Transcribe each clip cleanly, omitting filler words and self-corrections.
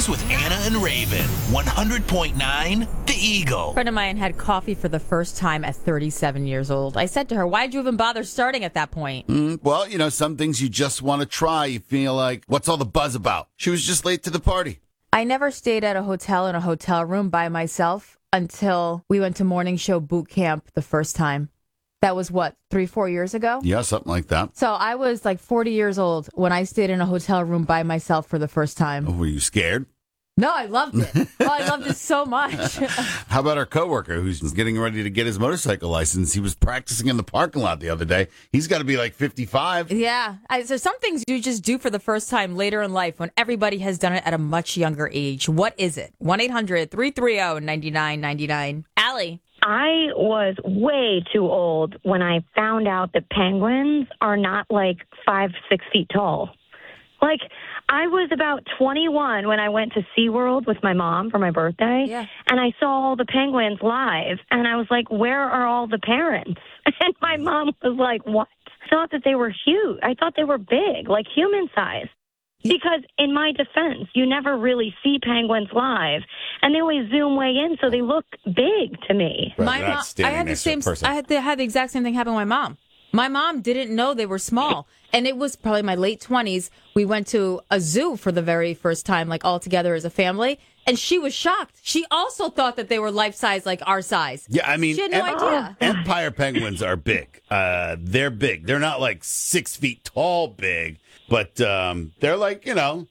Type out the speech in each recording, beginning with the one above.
Mornings with Anna and Raven. 100.9 The Eagle. A friend of mine had coffee for the first time at 37 years old. I said to her, why'd you even bother starting at that point? Well, some things you just want to try. You feel like, what's all the buzz about? She was just late to the party. I never stayed at a hotel in a hotel room by myself until we went to morning show boot camp the first time. That was 3-4 years ago? Yeah, something like that. So I was like 40 years old when I stayed in a hotel room by myself for the first time. Oh, were you scared? No, I loved it. I loved it so much. How about our coworker who's getting ready to get his motorcycle license? He was practicing in the parking lot the other day. He's got to be like 55. Yeah. So some things you just do for the first time later in life when everybody has done it at a much younger age. What is it? 1-800-330-9999. Allie. I was way too old when I found out that penguins are not like 5-6 feet tall. Like, I was about 21 when I went to SeaWorld with my mom for my birthday, and I saw all the penguins live, and I was like, where are all the parents? And my mom was like, what? I thought that they were huge. I thought they were big, like human size. Because in my defense, you never really see penguins live, and they always zoom way in, so they look big to me. Right, My mom, I had the exact same thing happen with my mom. My mom didn't know they were small, and it was probably my late 20s. We went to a zoo for the very first time, like all together as a family, and she was shocked. She also thought that they were life size, like our size. Yeah, I mean, she had no idea. Empire penguins are big. They're big. They're not like 6 feet tall big, but they're like,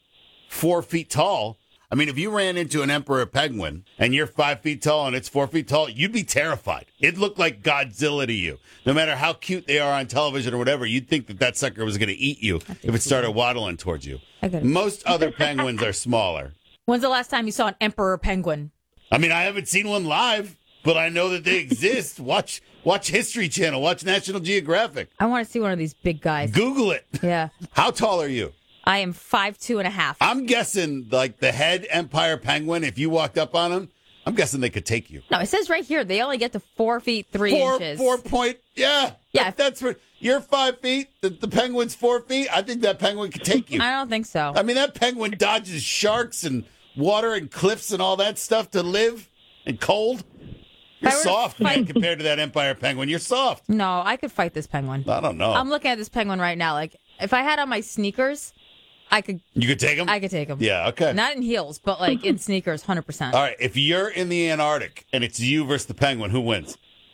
4 feet tall. I mean, if you ran into an emperor penguin and you're 5 feet tall and it's 4 feet tall, you'd be terrified. It'd look like Godzilla to you. No matter how cute they are on television or whatever, you'd think that sucker was going to eat you if it started waddling towards you. Most other penguins are smaller. When's the last time you saw an emperor penguin? I mean, I haven't seen one live, but I know that they exist. Watch History Channel. Watch National Geographic. I want to see one of these big guys. Google it. Yeah. How tall are you? I am 5'2.5". I'm guessing like the head empire penguin, if you walked up on him, I'm guessing they could take you. No, it says right here they only get to 4 feet 3 inches. 4 point, yeah. Yeah. That's what, you're 5 feet, the penguin's 4 feet. I think that penguin could take you. I don't think so. I mean, that penguin dodges sharks and water and cliffs and all that stuff to live and cold. You're soft, man, compared to that empire penguin. You're soft. No, I could fight this penguin. I don't know. I'm looking at this penguin right now. Like, if I had on my sneakers, I could. You could take him? I could take him. Yeah, okay. Not in heels, but like in sneakers, 100%. All right, if you're in the Antarctic and it's you versus the penguin, who wins?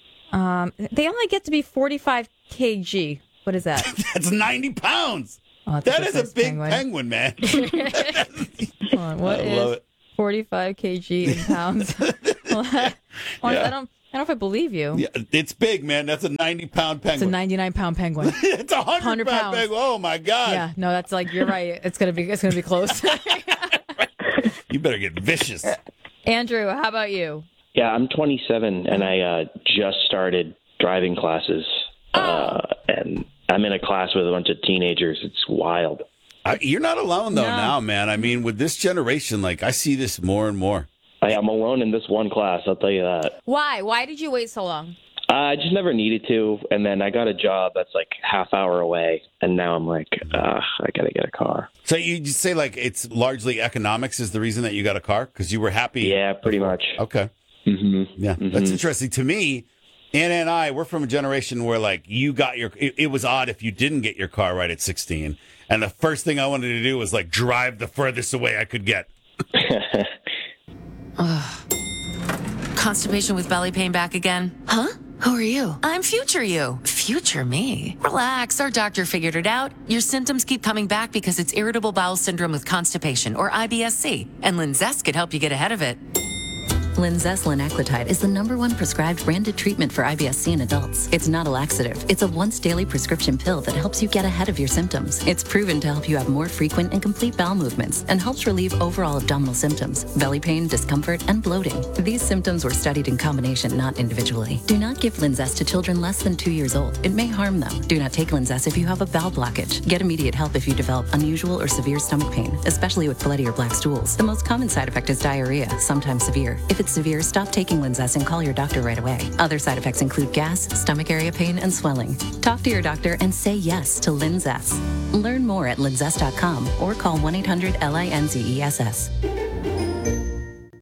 They only get to be 45 kg. What is that? That's 90 pounds. Oh, that is a big penguin, man. Hold on, what is 45 kg in pounds? I don't know if I believe you. Yeah, it's big, man. That's a 90-pound penguin. It's a 99-pound penguin. It's a 100-pound penguin. Oh my God. Yeah, no, that's like you're right. It's gonna be close. You better get vicious. Andrew, how about you? Yeah, I'm 27 and I just started driving classes, and I'm in a class with a bunch of teenagers. It's wild. You're not alone though now, man. I mean, with this generation, like I see this more and more. I'm alone in this one class, I'll tell you that. Why? Why did you wait so long? I just never needed to, and then I got a job that's like half hour away, and now I'm like, I got to get a car. So you just say like it's largely economics is the reason that you got a car? Because you were happy? Yeah, pretty much. Okay. Mm-hmm. Yeah, that's interesting. To me, Anna and I, we're from a generation where like you got it was odd if you didn't get your car right at 16, and the first thing I wanted to do was like drive the furthest away I could get. Constipation with belly pain back again? Huh? Who are you? I'm future you. Future me? Relax, our doctor figured it out. Your symptoms keep coming back because it's irritable bowel syndrome with constipation, or IBS-C, and Linzess could help you get ahead of it. Linzess linaclotide is the #1 prescribed branded treatment for IBS-C in adults. It's not a laxative. It's a once-daily prescription pill that helps you get ahead of your symptoms. It's proven to help you have more frequent and complete bowel movements and helps relieve overall abdominal symptoms, belly pain, discomfort, and bloating. These symptoms were studied in combination, not individually. Do not give Linzess to children less than 2 years old. It may harm them. Do not take Linzess if you have a bowel blockage. Get immediate help if you develop unusual or severe stomach pain, especially with bloody or black stools. The most common side effect is diarrhea, sometimes severe. If it's severe, stop taking Linzess and call your doctor right away. Other side effects include gas, stomach area pain, and swelling. Talk to your doctor and say yes to Linzess. Learn more at linzess.com or call 1-800-LINZESS.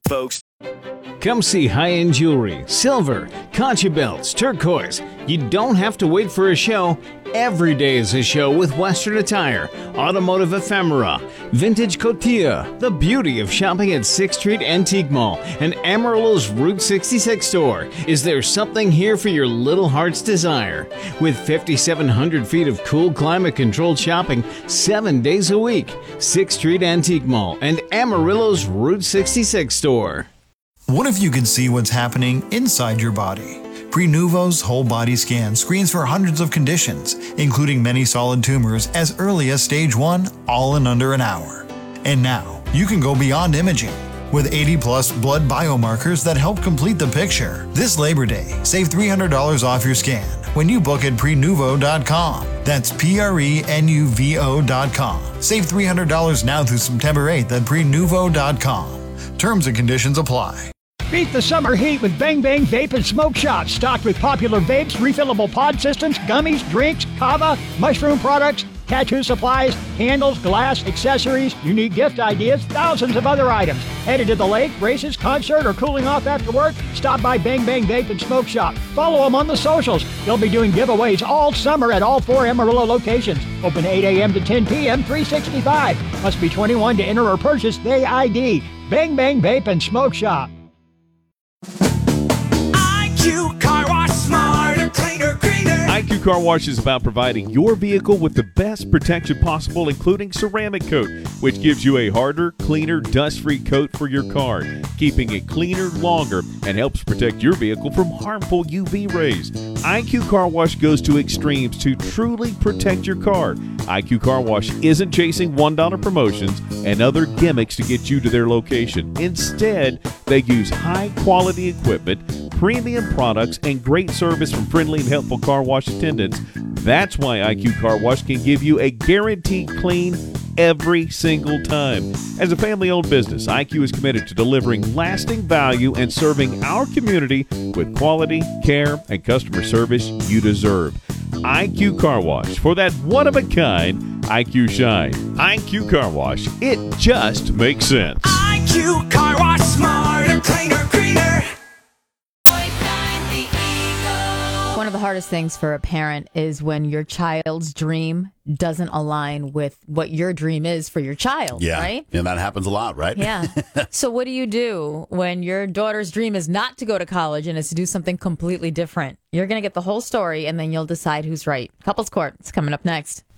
folks. Come see high-end jewelry, silver, concha belts, turquoise. You don't have to wait for a show. Every day is a show with Western attire, automotive ephemera, vintage cotilla, the beauty of shopping at 6th Street Antique Mall and Amarillo's Route 66 store. Is there something here for your little heart's desire? With 5,700 feet of cool climate-controlled shopping 7 days a week, 6th Street Antique Mall and Amarillo's Route 66 store. What if you could see what's happening inside your body? Prenuvo's whole body scan screens for hundreds of conditions, including many solid tumors as early as stage 1, all in under an hour. And now, you can go beyond imaging. With 80-plus blood biomarkers that help complete the picture. This Labor Day, save $300 off your scan when you book at Prenuvo.com. That's Prenuvo.com. Save $300 now through September 8th at Prenuvo.com. Terms and conditions apply. Beat the summer heat with Bang Bang Vape and Smoke Shop, stocked with popular vapes, refillable pod systems, gummies, drinks, kava, mushroom products, tattoo supplies, candles, glass, accessories, unique gift ideas, thousands of other items. Headed to the lake, races, concert, or cooling off after work? Stop by Bang Bang Vape and Smoke Shop. Follow them on the socials. They'll be doing giveaways all summer at all 4 Amarillo locations. Open 8 a.m. to 10 p.m., 365. Must be 21 to enter or purchase Day ID. Bang Bang Vape and Smoke Shop. IQ Car Wash, smarter, cleaner, greener. IQ Car Wash is about providing your vehicle with the best protection possible, including ceramic coat, which gives you a harder, cleaner, dust-free coat for your car, keeping it cleaner longer and helps protect your vehicle from harmful UV rays. IQ Car Wash goes to extremes to truly protect your car. IQ Car Wash isn't chasing $1 promotions and other gimmicks to get you to their location. Instead, they use high-quality equipment, premium products, and great service from friendly and helpful car wash attendants. That's why IQ Car Wash can give you a guaranteed clean every single time. As a family-owned business, IQ is committed to delivering lasting value and serving our community with quality, care, and customer service you deserve. IQ Car Wash, for that one-of-a-kind IQ shine. IQ Car Wash, it just makes sense. IQ Car Wash, smarter, cleaner, greener. One of the hardest things for a parent is when your child's dream doesn't align with what your dream is for your child, right? Yeah, that happens a lot, right? Yeah. So what do you do when your daughter's dream is not to go to college and is to do something completely different? You're going to get the whole story, and then you'll decide who's right. Couples Court is coming up next.